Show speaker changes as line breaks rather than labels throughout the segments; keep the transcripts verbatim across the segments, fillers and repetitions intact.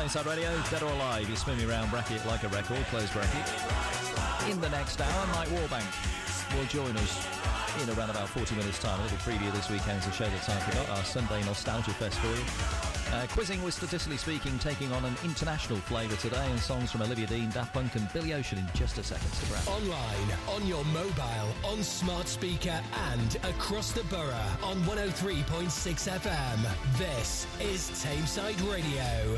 Tameside Radio, Dead or Alive. You spin me round bracket like a record, close bracket. In the next hour, Mike Warbank will join us in around about forty minutes' time. A little preview this weekend's a show that I forgot, our Sunday Nostalgia Fest for you. Uh, quizzing with Statistically Speaking taking on an international flavour today, and songs from Olivia Dean, Daft Punk and Billy Ocean in just a second. Stick around.
Online, on your mobile, on smart speaker and across the borough on one oh three point six F M. This is Tameside Radio.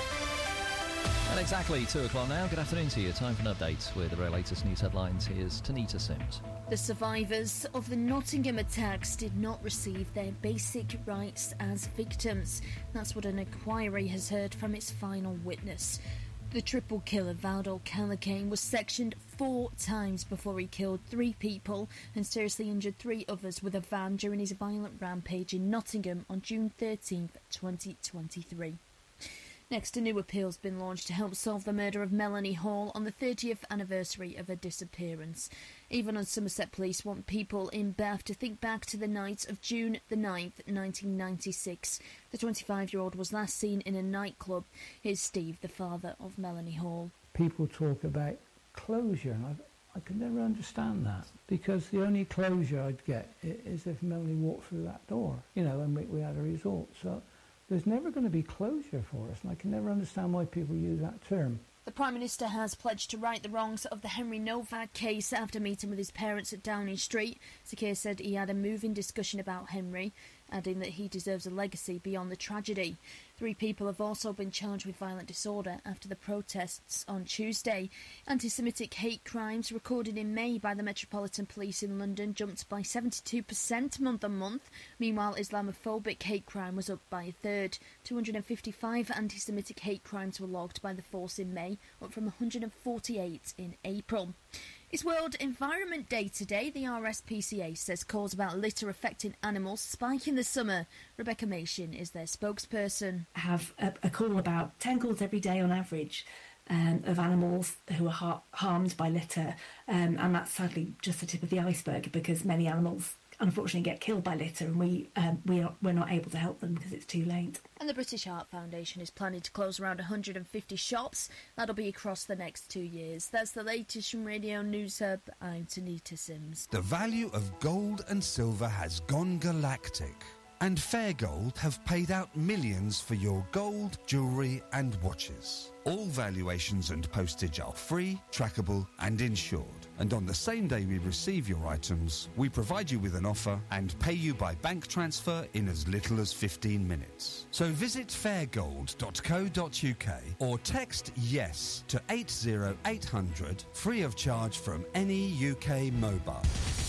And exactly two o'clock now. Good afternoon to you. Time for an update with the very latest news headlines. Here's Tanita Sims.
The survivors of the Nottingham attacks did not receive their basic rights as victims. That's what an inquiry has heard from its final witness. The triple killer, Valdol Callaghan, was sectioned four times before he killed three people and seriously injured three others with a van during his violent rampage in Nottingham on June thirteenth, twenty twenty-three. Next, a new appeal's been launched to help solve the murder of Melanie Hall on the thirtieth anniversary of her disappearance. Even on Somerset Police want people in Bath to think back to the night of June the ninth, nineteen ninety-six. The twenty-five-year-old was last seen in a nightclub. Here's Steve, the father of Melanie Hall.
People talk about closure, and I, I could never understand that, because the only closure I'd get is if Melanie walked through that door, you know, and we, we had a result. So there's never going to be closure for us, and I can never understand why people use that term.
The Prime Minister has pledged to right the wrongs of the Henry Novak case after meeting with his parents at Downing Street. Sir Keir said he had a moving discussion about Henry, adding that he deserves a legacy beyond the tragedy. Three people have also been charged with violent disorder after the protests on Tuesday. Anti-Semitic hate crimes recorded in May by the Metropolitan Police in London jumped by seventy-two percent month on month. Meanwhile, Islamophobic hate crime was up by a third. two hundred fifty-five anti-Semitic hate crimes were logged by the force in May, up from one hundred forty-eight in April. It's World Environment Day today. The R S P C A says calls about litter affecting animals spike in the summer. Rebecca Machin is their spokesperson.
I have a, a call about ten calls every day on average um, of animals who are har- harmed by litter. Um, and that's sadly just the tip of the iceberg, because many animals unfortunately get killed by litter, and we um, we are we're not able to help them because it's too late.
And the British Heart Foundation is planning to close around one hundred fifty shops. That'll be across the next two years. That's the latest from Radio News Hub. I'm Tanita Sims.
The value of gold and silver has gone galactic, and Fair Gold have paid out millions for your gold, jewellery and watches. All valuations and postage are free, trackable and insured. And on the same day we receive your items, we provide you with an offer and pay you by bank transfer in as little as fifteen minutes. So visit fair gold dot co dot uk or text YES to eight zero eight hundred, free of charge from any U K mobile.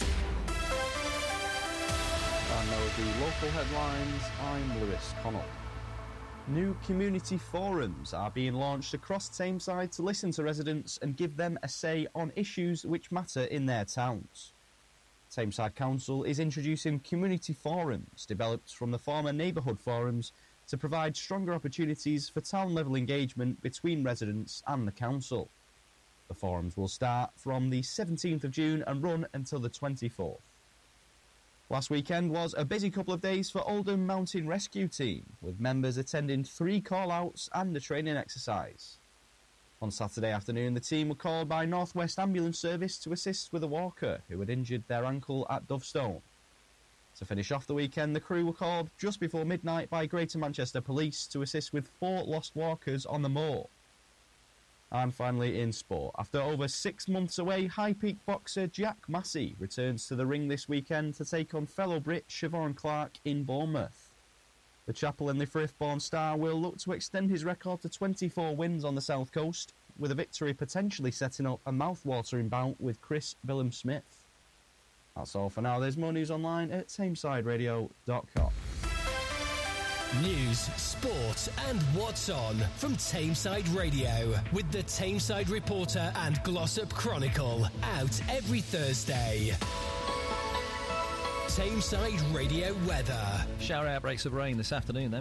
And those are the local headlines. I'm Lewis Connell. New community forums are being launched across Tameside to listen to residents and give them a say on issues which matter in their towns. Tameside Council is introducing community forums developed from the former neighbourhood forums to provide stronger opportunities for town-level engagement between residents and the council. The forums will start from the seventeenth of June and run until the twenty-fourth. Last weekend was a busy couple of days for Oldham Mountain Rescue Team, with members attending three call-outs and a training exercise. On Saturday afternoon, the team were called by North West Ambulance Service to assist with a walker who had injured their ankle at Dovestone. To finish off the weekend, the crew were called just before midnight by Greater Manchester Police to assist with four lost walkers on the moor. And finally in sport, after over six months away, High Peak boxer Jack Massey returns to the ring this weekend to take on fellow Brit Siobhan Clark in Bournemouth. The Chapel-Henley Frithborn star will look to extend his record to twenty-four wins on the South Coast, with a victory potentially setting up a mouth-watering bout with Chris Billum-Smith. That's all for now. There's more news online at tameside radio dot com.
News, sport and what's on from Tameside Radio with the Tameside Reporter and Glossop Chronicle, out every Thursday. Tameside Radio weather.
Shower outbreaks of rain this afternoon then.